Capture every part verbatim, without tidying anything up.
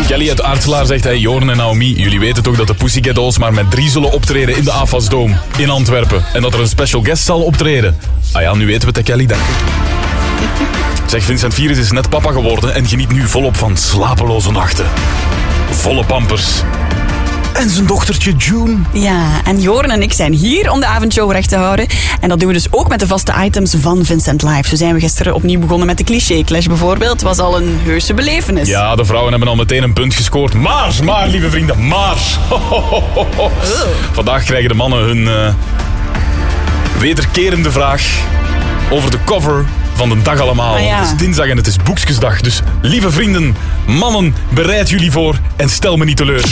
Kelly uit Aartselaar zegt, hey, Jorn en Naomi, jullie weten toch dat de Pussycat Dolls maar met drie zullen optreden in de A F A S Dome in Antwerpen. En dat er een special guest zal optreden. Ah ja, nu weten we het, hè, Kelly, dank u. Zeg, Vincent Virus is net papa geworden en geniet nu volop van slapeloze nachten. Volle pampers. En zijn dochtertje June. Ja, en Joren en ik zijn hier om de avondshow recht te houden. En dat doen we dus ook met de vaste items van Vincent Live. Zo zijn we gisteren opnieuw begonnen met de cliché clash bijvoorbeeld. Het was al een heuse belevenis. Ja, de vrouwen hebben al meteen een punt gescoord. Maar, maar, lieve vrienden, maar. Ho, ho, ho, ho. Oh. Vandaag krijgen de mannen hun uh, wederkerende vraag over de cover van de dag allemaal. Ah, ja. Het is dinsdag en het is boekjesdag. Dus lieve vrienden, mannen, bereid jullie voor en stel me niet teleur.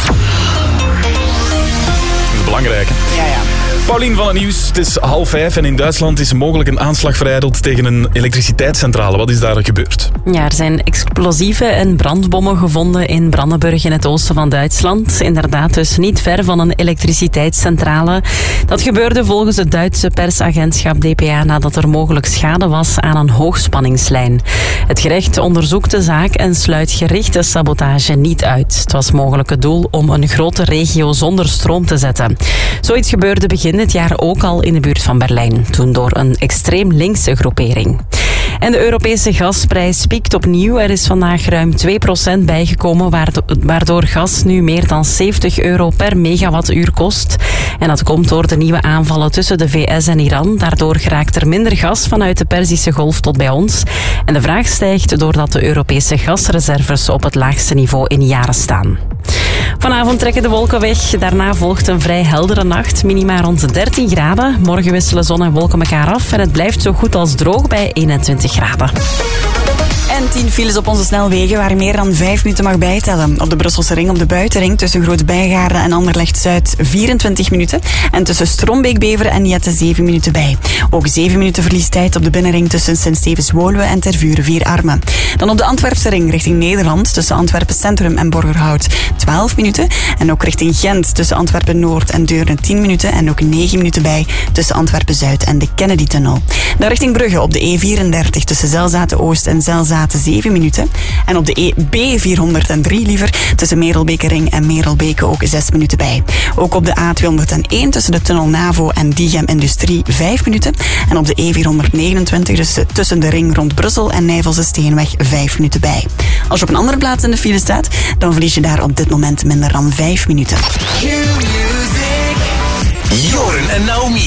Dat is belangrijk, hè? Ja, ja. Paulien van het nieuws, het is half vijf en in Duitsland is mogelijk een aanslag verijdeld tegen een elektriciteitscentrale. Wat is daar gebeurd? Ja, er zijn explosieven en brandbommen gevonden in Brandenburg in het oosten van Duitsland. Inderdaad, dus niet ver van een elektriciteitscentrale. Dat gebeurde volgens het Duitse persagentschap D P A nadat er mogelijk schade was aan een hoogspanningslijn. Het gerecht onderzoekt de zaak en sluit gerichte sabotage niet uit. Het was mogelijk het doel om een grote regio zonder stroom te zetten. Zoiets gebeurde begin dit jaar ook al in de buurt van Berlijn, toen door een extreem linkse groepering. En de Europese gasprijs piekt opnieuw. Er is vandaag ruim twee procent bijgekomen, waardoor gas nu meer dan zeventig euro per megawattuur kost. En dat komt door de nieuwe aanvallen tussen de V S en Iran. Daardoor geraakt er minder gas vanuit de Perzische Golf tot bij ons. En de vraag stijgt doordat de Europese gasreserves op het laagste niveau in jaren staan. Vanavond trekken de wolken weg. Daarna volgt een vrij heldere nacht. Minima rond dertien graden. Morgen wisselen zon en wolken elkaar af. En het blijft zo goed als droog bij eenentwintig graden. En tien files op onze snelwegen waar je meer dan vijf minuten mag bijtellen. Op de Brusselse ring, op de buitenring tussen Groot-Bijgaarden en Anderlecht-Zuid vierentwintig minuten. En tussen Strombeek-Beveren en Jette zeven minuten bij. Ook zeven minuten verliestijd op de binnenring tussen Sint-Stevens-Woluwe en Tervuren-Vierarmen. Dan op de Antwerpse ring richting Nederland tussen Antwerpen Centrum en Borgerhout twaalf minuten. En ook richting Gent tussen Antwerpen-Noord en Deurne tien minuten. En ook negen minuten bij tussen Antwerpen-Zuid en de Kennedy-tunnel. Dan richting Brugge op de E vierendertig tussen Zelzaten-Oost en Zelzaten zeven minuten. En op de E B vierhonderddrie liever tussen Merelbeke-ring en Merelbeke ook zes minuten bij. Ook op de A tweehonderdéén tussen de tunnel Navo en Diegem Industrie vijf minuten. En op de E vierhonderdnegenentwintig dus tussen de ring rond Brussel en Nijvelse Steenweg vijf minuten bij. Als je op een andere plaats in de file staat, dan verlies je daar op dit moment minder dan vijf minuten. Jorn en Naomi.